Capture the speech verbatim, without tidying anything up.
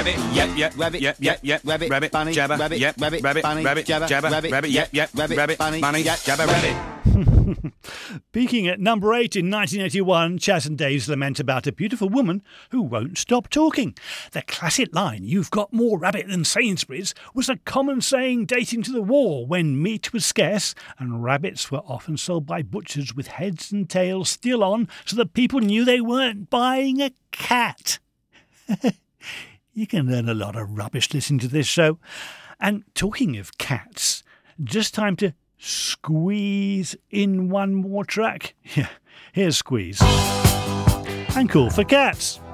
rabbit, yep, yep, rabbit, yep, yep, yep, rabbit, rabbit, bunny, jabber, rabbit, yep, rabbit, rabbit, bunny, rabbit, jabber, jabber, rabbit, yep, yep, rabbit, rabbit, bunny, bunny, yep, jabber, rabbit. Peaking at number eight in nineteen eighty-one, Chas and Dave's lament about a beautiful woman who won't stop talking. The classic line, "You've got more rabbit than Sainsbury's," was a common saying dating to the war when meat was scarce and rabbits were often sold by butchers with heads and tails still on so that people knew they weren't buying a cat. You can learn a lot of rubbish listening to this show. And talking of cats, just time to squeeze in one more track. Yeah, here's Squeeze. And Cool for Cats.